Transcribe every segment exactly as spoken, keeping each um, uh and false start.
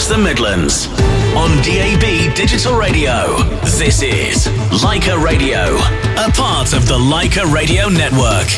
across the Midlands. On D A B Digital Radio, this is Leica Radio, a part of the Leica Radio Network.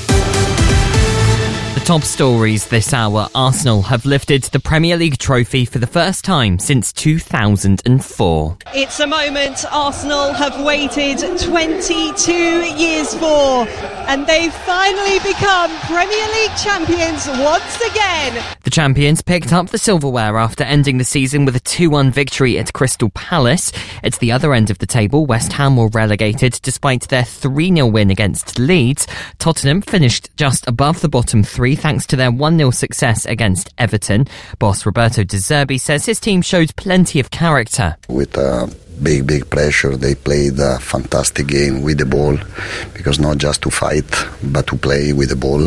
The top stories this hour: Arsenal have lifted the Premier League trophy for the first time since two thousand four. It's a moment Arsenal have waited twenty-two years for, and they've finally become Premier League champions once again. The champions picked up the silverware after ending the season with a two one victory at Crystal Palace. At the other end of the table, West Ham were relegated despite their three nil win against Leeds. Tottenham finished just above the bottom three thanks to their one nil success against Everton. Boss Roberto De Zerbi says his team showed plenty of character. With uh, big, big pressure, they played a fantastic game with the ball, because not just to fight, but to play with the ball.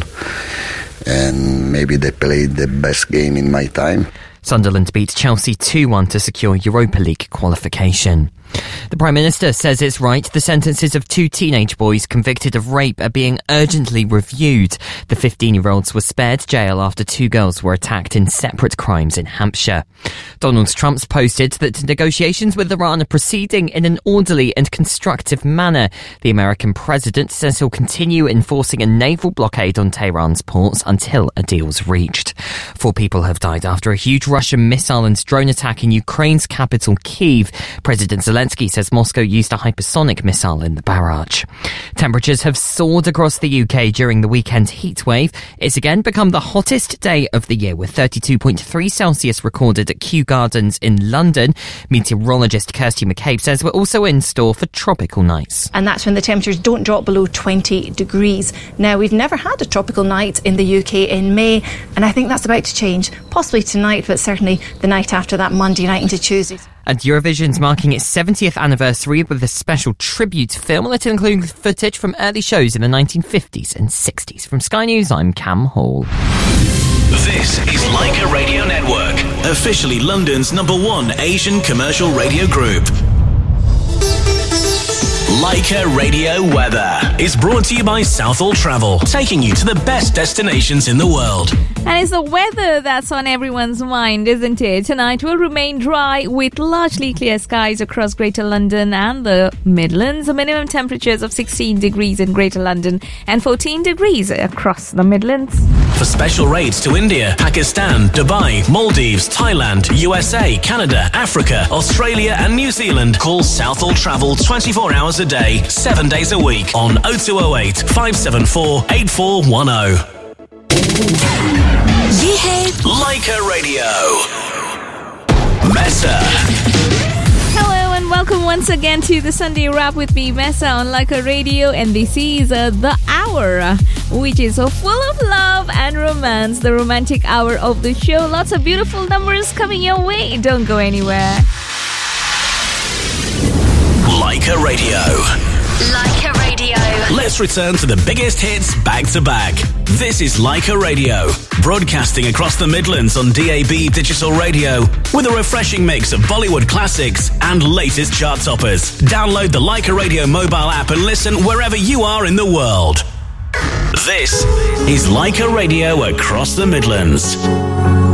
And maybe they played the best game in my time. Sunderland beat Chelsea two one to secure Europa League qualification. The Prime Minister says it's right the sentences of two teenage boys convicted of rape are being urgently reviewed. The fifteen-year-olds were spared jail after two girls were attacked in separate crimes in Hampshire. Donald Trump's posted that negotiations with Iran are proceeding in an orderly and constructive manner. The American president says he'll continue enforcing a naval blockade on Tehran's ports until a deal's reached. Four people have died after a huge Russian missile and drone attack in Ukraine's capital, Kyiv. President Zelensky says Moscow used a hypersonic missile in the barrage. Temperatures have soared across the U K during the weekend heatwave. It's again become the hottest day of the year, with thirty-two point three Celsius recorded at Kew Gardens in London. Meteorologist Kirsty McCabe says we're also in store for tropical nights. And that's when the temperatures don't drop below twenty degrees. Now, we've never had a tropical night in the U K in May, and I think that's about to change. Possibly tonight, but certainly the night after that, Monday night into Tuesday. And Eurovision's marking its seventieth anniversary with a special tribute film that includes footage from early shows in the nineteen fifties and sixties. From Sky News, I'm Cam Hall. This is Leica Radio Network, officially London's number one Asian commercial radio group. Leica Radio Weather is brought to you by Southall Travel, taking you to the best destinations in the world. And it's the weather that's on everyone's mind, isn't it? Tonight will remain dry with largely clear skies across Greater London and the Midlands. The minimum temperatures of sixteen degrees in Greater London and fourteen degrees across the Midlands. For special rates to India, Pakistan, Dubai, Maldives, Thailand, U S A, Canada, Africa, Australia and New Zealand, call Southall Travel twenty-four hours a day, seven days a week on oh two oh eight, five seven four, eight four one oh. Ye hai Leica Radio. Mesa. Hello and welcome once again to the Sunday Wrap with me, Mesa, on Leica Radio, and this is uh, the hour, uh, which is uh, full of love and romance, the romantic hour of the show. Lots of beautiful numbers coming your way. Don't go anywhere. Leica Radio. Leica Radio. Let's return to the biggest hits back to back. This is Leica Radio, broadcasting across the Midlands on D A B Digital Radio with a refreshing mix of Bollywood classics and latest chart toppers. Download the Leica Radio mobile app and listen wherever you are in the world. This is Leica Radio across the Midlands.